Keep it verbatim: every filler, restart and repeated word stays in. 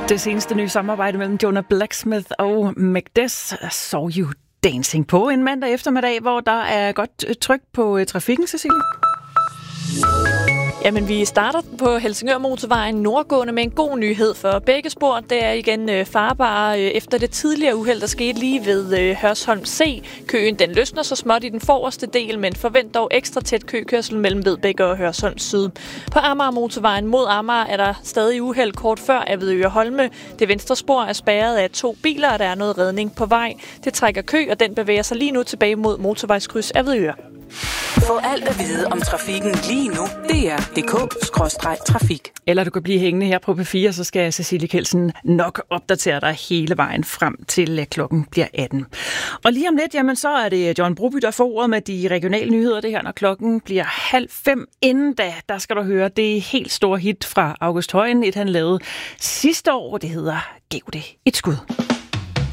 Det seneste nye samarbejde mellem Jonah Blacksmith og Magdes så You Dancing på en mandag eftermiddag, hvor der er godt tryk på trafikken, Cecilie. Jamen, vi starter på Helsingør Motorvejen nordgående med en god nyhed for begge spor. Det er igen øh, farbare øh, efter det tidligere uheld, der skete lige ved øh, Hørsholm C. Køen den løsner så småt i den forreste del, men forvent dog ekstra tæt køkørsel mellem Vedbæk og Hørsholm Syd. På Amager Motorvejen mod Amager er der stadig uheld kort før Avedøre Holme. Det venstre spor er spærret af to biler, og der er noget redning på vej. Det trækker kø, og den bevæger sig lige nu tilbage mod motorvejskryds Avedøre. Få alt at vide om trafikken lige nu. D R punktum d k skråstreg trafik. Eller du kan blive hængende her på P fire, så skal Cecilie Kelsen nok opdatere dig hele vejen frem til klokken bliver atten. Og lige om lidt, jamen så er det John Broby, der får ordet med de regionale nyheder. Det her, når klokken bliver halv fem. Inden da, der skal du høre det helt store hit fra August Højen, et han lavede sidste år. Det hedder Giv det et skud.